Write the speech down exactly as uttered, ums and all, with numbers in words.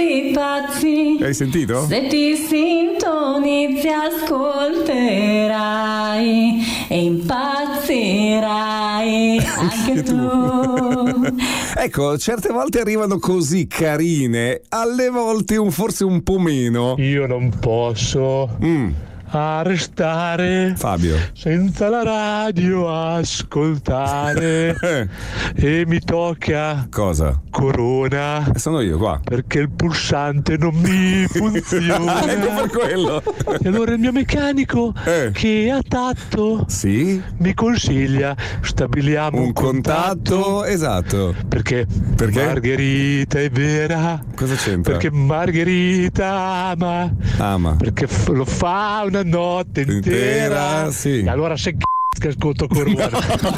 tutti pazzi. Hai sentito? Se ti sintonizzi ascolterai e impazzirai anche tu. Ecco, certe volte arrivano così carine, alle volte un, forse un po' meno. Io non posso Mm. arrestare Fabio. senza la radio ascoltare e mi tocca Cosa? Corona Eh, Sono io qua. perché il pulsante non mi funziona. Ecco per quello. E allora il mio meccanico Eh. che ha tatto Sì? mi consiglia stabiliamo un, Un contatto, esatto. perché, Perché? Margherita è vera, Cosa c'entra? perché Margherita ama, Ama. perché f- lo fa una notte intera, Intera, sì. E allora se c***o che ascolto Corona.